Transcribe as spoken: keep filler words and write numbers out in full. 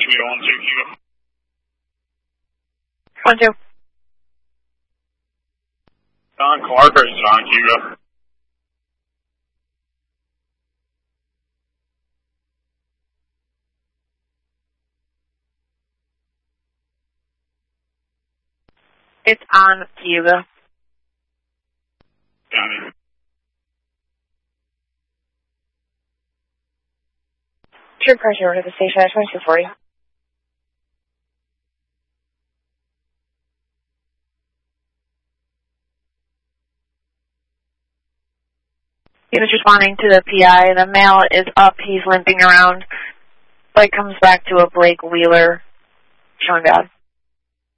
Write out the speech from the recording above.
Kilo one two Kilo. One two. Don Clark or Don Kilo? It's on Cuba. Got it. True pressure over to the station at twenty-two forty. He was responding to the P I. The male is up. He's limping around. Flight comes back to a Blake Wheeler. Showing bad.